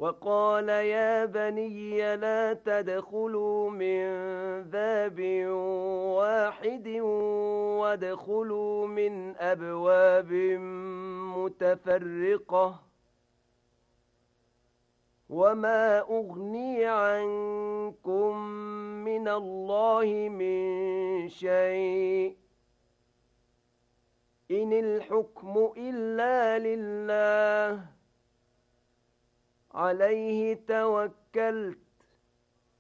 وقال يا بني لا تدخلوا من باب واحد وادخلوا من أبواب متفرقة وما أغني عنكم من الله من شيء إن الحكم إلا لله عليه توكلت